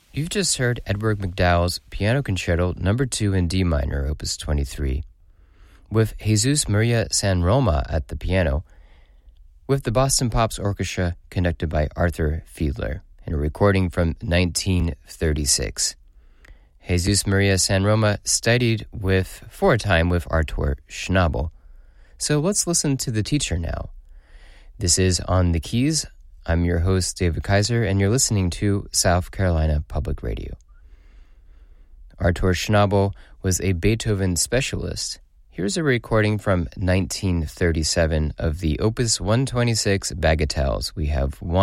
You've just heard Edward MacDowell's Piano Concerto No. 2 in D minor, Opus 23, with Jesus Maria San Roma at the piano, with the Boston Pops Orchestra conducted by Arthur Fiedler, in a recording from 1936. Jesus Maria San Roma studied for a time with Artur Schnabel. So let's listen to the teacher now. This is On the Keys. I'm your host, David Kaiser, and you're listening to South Carolina Public Radio. Artur Schnabel was a Beethoven specialist. Here's a recording from 1937 of the Opus 126 Bagatelles. We have one